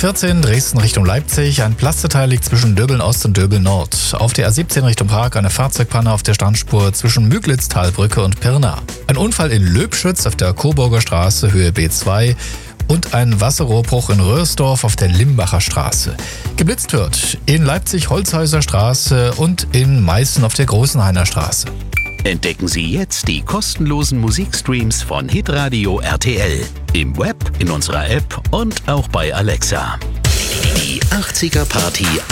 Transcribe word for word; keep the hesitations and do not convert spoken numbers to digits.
vierzehn Dresden Richtung Leipzig. Ein Plasteteil liegt zwischen Döbeln Ost und Döbeln Nord. Auf der A siebzehn Richtung Prag eine Fahrzeugpanne auf der Standspur zwischen Müglitz, Talbrücke und Pirna. Ein Unfall in Löbschütz auf der Coburger Straße, Höhe B zwei. Und ein Wasserrohrbruch in Röhrsdorf auf der Limbacher Straße. Geblitzt wird in Leipzig Holzhäuser Straße und in Meißen auf der Großenhainer Straße. Entdecken Sie jetzt die kostenlosen Musikstreams von Hitradio R T L. Im Web, in unserer App und auch bei Alexa. Die achtziger Party